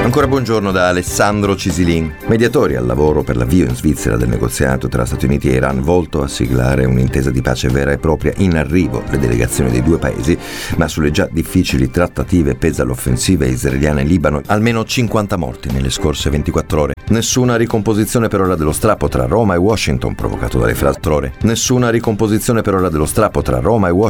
Ancora buongiorno da Alessandro Cisilin. Mediatori al lavoro per l'avvio in Svizzera del negoziato tra Stati Uniti e Iran volto a siglare un'intesa di pace vera e propria. In arrivo le delegazioni dei due paesi, ma sulle già difficili trattative pesa l'offensiva israeliana in Libano. Almeno 50 morti nelle scorse 24 ore. Nessuna ricomposizione per ora dello strappo tra Roma e Washington provocato dalle frastorore. Nessuna ricomposizione per ora dello strappo tra Roma e Washington